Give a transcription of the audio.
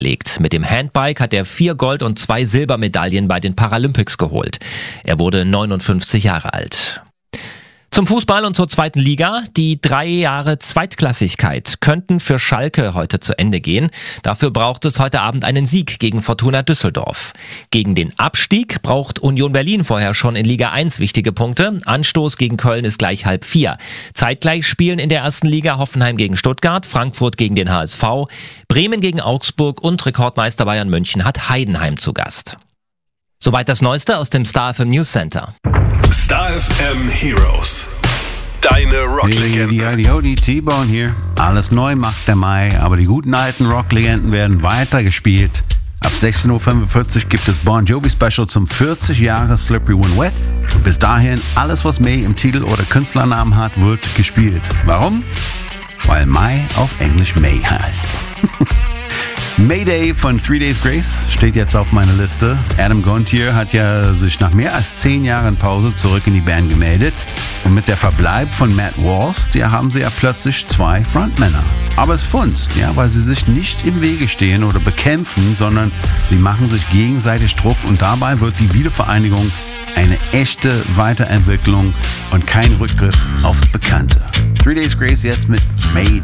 legt. Mit dem Handbike hat er 4 Gold- und 2 Silbermedaillen bei den Paralympics geholt. Er wurde 59 Jahre alt. Zum Fußball und zur zweiten Liga. Die 3 Jahre Zweitklassigkeit könnten für Schalke heute zu Ende gehen. Dafür braucht es heute Abend einen Sieg gegen Fortuna Düsseldorf. Gegen den Abstieg braucht Union Berlin vorher schon in Liga 1 wichtige Punkte. Anstoß gegen Köln ist gleich 3:30. Zeitgleich spielen in der ersten Liga Hoffenheim gegen Stuttgart, Frankfurt gegen den HSV, Bremen gegen Augsburg und Rekordmeister Bayern München hat Heidenheim zu Gast. Soweit das Neueste aus dem Star FM News Center. Star FM Heroes. Deine Rocklegenden. Hey, T-Bone hier. Alles neu macht der Mai, aber die guten alten Rocklegenden werden weitergespielt. Ab 16.45 Uhr gibt es Bon Jovi Special zum 40 Jahre Slippery When Wet. Und bis dahin, alles was May im Titel oder Künstlernamen hat, wird gespielt. Warum? Weil Mai auf Englisch May heißt. Mayday von 3 Days Grace steht jetzt auf meiner Liste. Adam Gontier hat ja sich nach mehr als 10 Jahren Pause zurück in die Band gemeldet. Und mit der Verbleib von Matt Walsh, haben sie ja plötzlich 2 Frontmänner. Aber es funzt, weil sie sich nicht im Wege stehen oder bekämpfen, sondern sie machen sich gegenseitig Druck und dabei wird die Wiedervereinigung eine echte Weiterentwicklung und kein Rückgriff aufs Bekannte. 3 Days Grace jetzt mit Mayday.